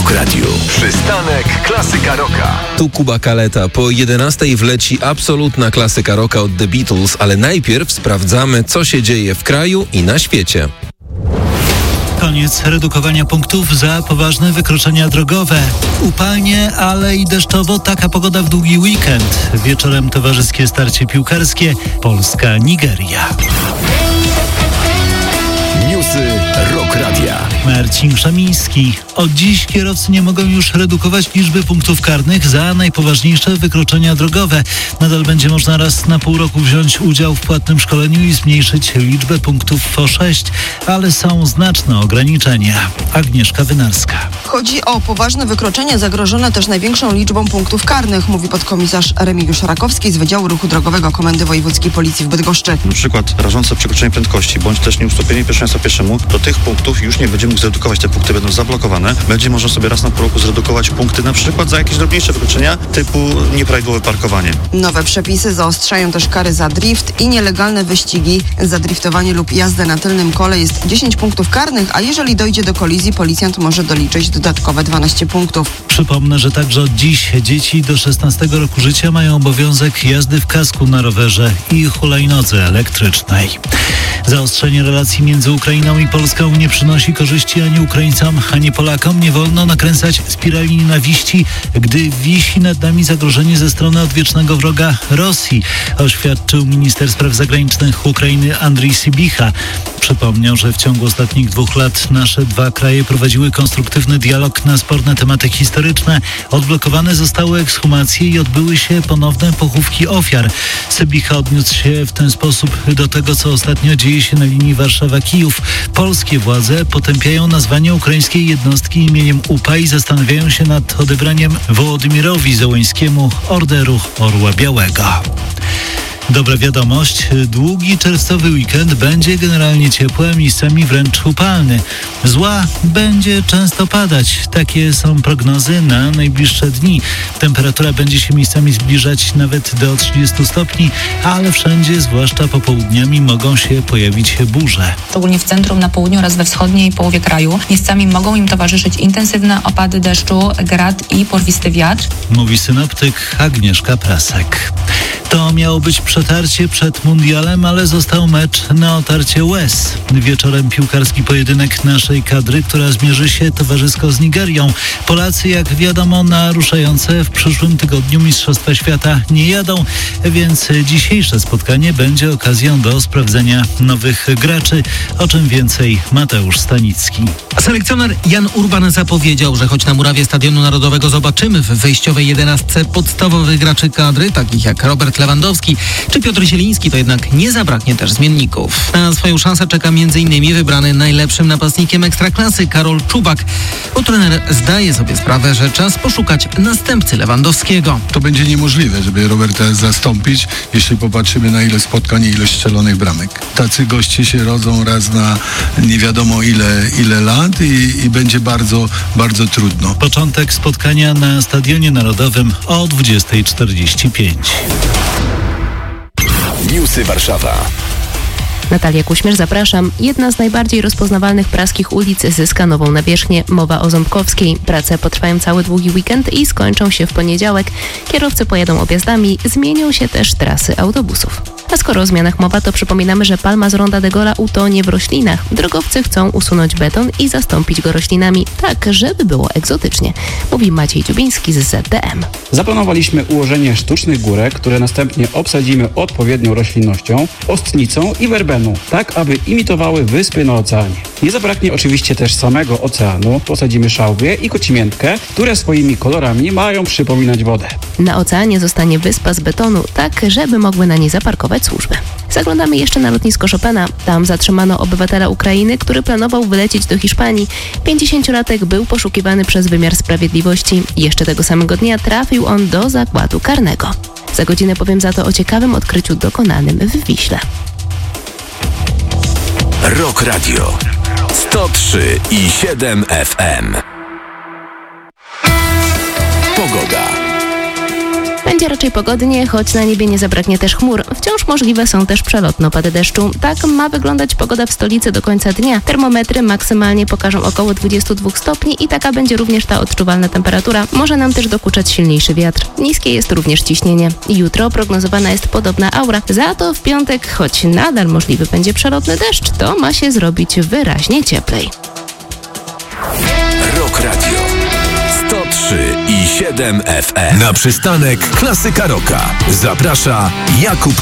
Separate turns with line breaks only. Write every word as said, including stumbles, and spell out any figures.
Rock Radio. Przystanek Klasyka Rocka.
Tu Kuba Kaleta. Po jedenastej wleci absolutna klasyka rocka od The Beatles, ale najpierw sprawdzamy, co się dzieje w kraju i na świecie.
Koniec redukowania punktów za poważne wykroczenia drogowe. Upalnie, ale i deszczowo. Taka pogoda w długi weekend. Wieczorem towarzyskie starcie piłkarskie Polska-Nigeria.
Newsy Rock Radia.
Marcin Szamiński. Od dziś kierowcy nie mogą już redukować liczby punktów karnych za najpoważniejsze wykroczenia drogowe. Nadal będzie można raz na pół roku wziąć udział w płatnym szkoleniu i zmniejszyć liczbę punktów o sześć, ale są znaczne ograniczenia. Agnieszka Wynarska.
Chodzi o poważne wykroczenia zagrożone też największą liczbą punktów karnych, mówi podkomisarz Remigiusz Rakowski z Wydziału Ruchu Drogowego Komendy Wojewódzkiej Policji w Bydgoszczy.
Na przykład rażące przekroczenie prędkości, bądź też nieustąpienie pierwszeństwa pieszemu, do tych punktów już nie będzie mógł zredukować. Te punkty będą zablokowane. Będzie można sobie raz na pół roku zredukować punkty na przykład za jakieś drobniejsze wykroczenia typu nieprawidłowe parkowanie.
Nowe przepisy zaostrzają też kary za drift i nielegalne wyścigi. Za driftowanie lub jazdę na tylnym kole jest dziesięć punktów karnych, a jeżeli dojdzie do kolizji, policjant może doliczyć dodatkowe dwanaście punktów.
Przypomnę, że także od dziś dzieci do szesnastego roku życia mają obowiązek jazdy w kasku na rowerze i hulajnodze elektrycznej. Zaostrzenie relacji między Ukrainą i Polską nie przynosi korzyści ani Ukraińcom, ani Polakom. Nie wolno nakręcać spirali nienawiści, gdy wisi nad nami zagrożenie ze strony odwiecznego wroga Rosji, oświadczył minister spraw zagranicznych Ukrainy Andrii Sybicha. Przypomniał, że w ciągu ostatnich dwóch lat nasze dwa kraje prowadziły konstruktywny dialog na sporne tematy historyczne. Odblokowane zostały ekshumacje i odbyły się ponowne pochówki ofiar. Sybicha odniósł się w ten sposób do tego, co ostatnio dzieje się na linii Warszawa-Kijów. Polskie władze potępiają nazwanie ukraińskiej jednostki imieniem U P A i zastanawiają się nad odebraniem Wołodymyrowi Zełenskiemu Orderu Orła Białego. Dobra wiadomość, długi czerwcowy weekend będzie generalnie ciepły, a miejscami wręcz upalny. Zła będzie często padać. Takie są prognozy na najbliższe dni. Temperatura będzie się miejscami zbliżać nawet do trzydziestu stopni, ale wszędzie, zwłaszcza popołudniami, mogą się pojawić burze.
Szczególnie w centrum, na południu oraz we wschodniej połowie kraju. Miejscami mogą im towarzyszyć intensywne opady deszczu, grad i porwisty wiatr.
Mówi synoptyk Agnieszka Prasek. To miało być przetarcie przed mundialem, ale został mecz na otarcie łez. Wieczorem piłkarski pojedynek naszej kadry, która zmierzy się towarzysko z Nigerią. Polacy, jak wiadomo, na ruszające w przyszłym tygodniu Mistrzostwa Świata nie jadą, więc dzisiejsze spotkanie będzie okazją do sprawdzenia nowych graczy. O czym więcej Mateusz Stanicki.
Selekcjoner Jan Urban zapowiedział, że choć na murawie Stadionu Narodowego zobaczymy w wejściowej jedenastce podstawowych graczy kadry, takich jak Robert Lewandowski czy Piotr Zieliński, to jednak nie zabraknie też zmienników. Na swoją szansę czeka między innymi wybrany najlepszym napastnikiem Ekstraklasy Karol Czubak, bo trener zdaje sobie sprawę, że czas poszukać następcy Lewandowskiego.
To będzie niemożliwe, żeby Roberta zastąpić, jeśli popatrzymy na ile spotkań i ilość strzelonych bramek. Tacy goście się rodzą raz na nie wiadomo ile, ile lat i, i będzie bardzo, bardzo trudno.
Początek spotkania na Stadionie Narodowym o dwudziestej czterdzieści pięć.
Newsy Warszawa.
Natalia Kuśmierz, zapraszam. Jedna z najbardziej rozpoznawalnych praskich ulic zyska nową nawierzchnię. Mowa o Ząbkowskiej. Prace potrwają cały długi weekend i skończą się w poniedziałek. Kierowcy pojadą objazdami, zmienią się też trasy autobusów. A skoro o zmianach mowa, to przypominamy, że Palma z Ronda de Gola utonie w roślinach. Drogowcy chcą usunąć beton i zastąpić go roślinami, tak żeby było egzotycznie, mówi Maciej Dziubiński z Z D M.
Zaplanowaliśmy ułożenie sztucznych górek, które następnie obsadzimy odpowiednią roślinnością, ostnicą i werbeną, tak aby imitowały wyspy na oceanie. Nie zabraknie oczywiście też samego oceanu. Posadzimy szałwię i kocimiętkę, które swoimi kolorami mają przypominać wodę.
Na oceanie zostanie wyspa z betonu, tak żeby mogły na niej zaparkować służby. Zaglądamy jeszcze na lotnisko Chopina. Tam zatrzymano obywatela Ukrainy, który planował wylecieć do Hiszpanii. pięćdziesięciolatek był poszukiwany przez wymiar sprawiedliwości. Jeszcze tego samego dnia trafił on do zakładu karnego. Za godzinę powiem za to o ciekawym odkryciu dokonanym w Wiśle.
Rock Radio sto trzy i siedem F M. Pogoda.
Będzie raczej pogodnie, choć na niebie nie zabraknie też chmur. Wciąż możliwe są też przelotne opady deszczu. Tak ma wyglądać pogoda w stolicy do końca dnia. Termometry maksymalnie pokażą około dwadzieścia dwa stopni i taka będzie również ta odczuwalna temperatura. Może nam też dokuczać silniejszy wiatr. Niskie jest również ciśnienie. Jutro prognozowana jest podobna aura. Za to w piątek, choć nadal możliwy będzie przelotny deszcz, to ma się zrobić wyraźnie cieplej.
Rock Radio sto trzy i siedem F M. Na przystanek Klasyka Rocka zaprasza Jakub